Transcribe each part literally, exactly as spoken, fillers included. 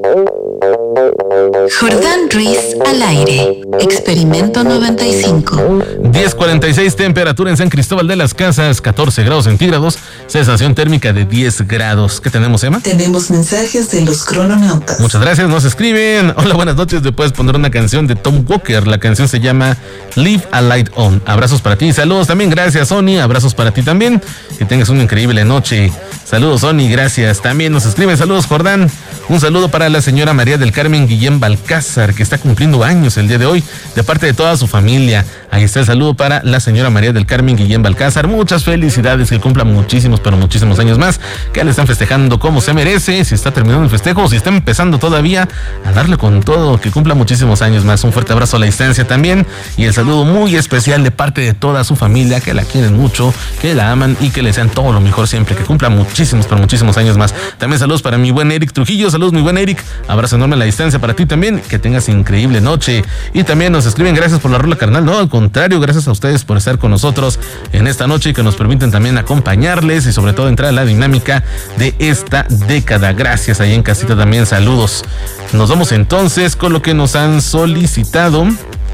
Jordán Ruiz al aire. Experimento noventa y cinco. diez cuarenta y seis, temperatura en San Cristóbal de las Casas, catorce grados centígrados, sensación térmica de diez grados. ¿Qué tenemos, Emma? Tenemos mensajes de los crononautas. Muchas gracias, nos escriben. Hola, buenas noches, ¿me puedes poner una canción de Tom Walker? La canción se llama Leave a Light On. Abrazos para ti, saludos también, gracias, Sony, abrazos para ti también. Que tengas una increíble noche. Saludos, Sony, gracias. También nos escriben, saludos, Jordán. Un saludo para la señora María del Carmen Guillén Balcázar, que está cumpliendo años el día de hoy, de parte de toda su familia. Ahí está el saludo para la señora María del Carmen Guillén Balcázar. Muchas felicidades, que cumpla muchísimos, pero muchísimos años más, que le están festejando como se merece, si está terminando el festejo o si está empezando todavía, a darle con todo, que cumpla muchísimos años más. Un fuerte abrazo a la distancia también, y el saludo muy especial de parte de toda su familia, que la quieren mucho, que la aman y que le sean todo lo mejor siempre, que cumpla muchísimos, pero muchísimos años más. También saludos para mi buen Eric Trujillo, saludos mi buen Eric, abrazo enorme a la distancia para ti también, que tengas increíble noche. Y también nos escriben, gracias por la rola, carnal. No, al contrario, gracias a ustedes por estar con nosotros en esta noche y que nos permiten también acompañarles y sobre todo entrar a la dinámica de esta década. Gracias, ahí en casita también, saludos. Nos vamos entonces con lo que nos han solicitado.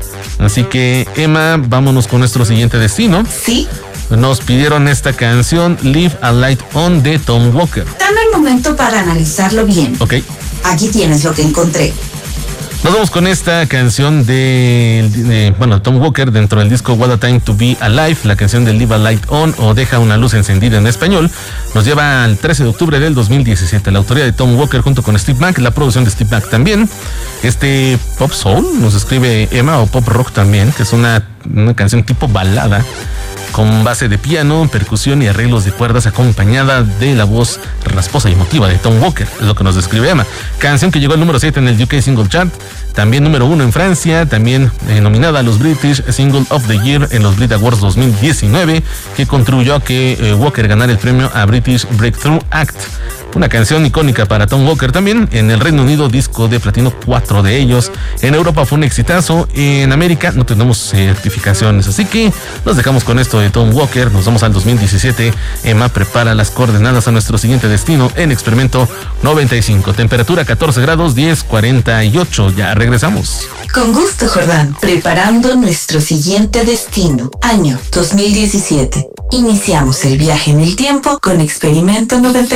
Así que, Emma, vámonos con nuestro siguiente destino. Sí. Nos pidieron esta canción, Leave a Light On, de Tom Walker. Dame un momento para analizarlo bien. Ok. Aquí tienes lo que encontré. Nos vamos con esta canción de, de, bueno, Tom Walker, dentro del disco What a Time to Be Alive. La canción de Leave a Light On, o Deja una luz encendida en español, nos lleva al trece de octubre del dos mil diecisiete. La autoría de Tom Walker junto con Steve Mac, la producción de Steve Mac también. Este pop soul, nos escribe Emma, o pop rock también, que es una, una canción tipo balada, con base de piano, percusión y arreglos de cuerdas, acompañada de la voz rasposa y emotiva de Tom Walker, es lo que nos describe Emma. Canción que llegó al número siete en el U K Single Chart, también número uno en Francia, también eh, nominada a los British Single of the Year en los Brit Awards dos mil diecinueve, que contribuyó a que eh, Walker ganara el premio a British Breakthrough Act. Una canción icónica para Tom Walker también. En el Reino Unido, disco de platino, cuatro de ellos. En Europa fue un exitazo. En América no tenemos certificaciones. Así que nos dejamos con esto de Tom Walker. Nos vamos al dos mil diecisiete. Emma prepara las coordenadas a nuestro siguiente destino en Experimento noventa y cinco. Temperatura catorce grados, diez cuarenta y ocho. Ya regresamos. Con gusto, Jordán. Preparando nuestro siguiente destino. Año dos mil diecisiete. Iniciamos el viaje en el tiempo con Experimento noventa y cinco.